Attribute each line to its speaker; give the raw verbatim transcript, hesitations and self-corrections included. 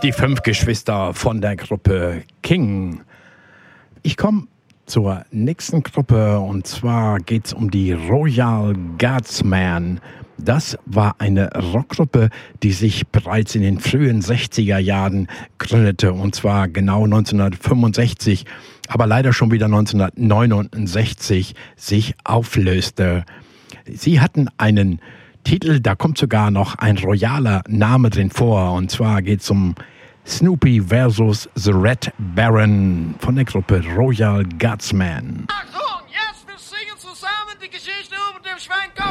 Speaker 1: Die fünf Geschwister von der Gruppe King. Ich komme zur nächsten Gruppe und zwar geht es um die Royal Guardsmen. Das war eine Rockgruppe, die sich bereits in den frühen sechziger Jahren gründete und zwar genau neunzehnhundertfünfundsechzig, aber leider schon wieder neunzehnhundertneunundsechzig sich auflöste. Sie hatten einen Titel, da kommt sogar noch ein royaler Name drin vor und zwar geht es um Snoopy versus The Red Baron von der Gruppe Royal Guardsmen.
Speaker 2: Ach so.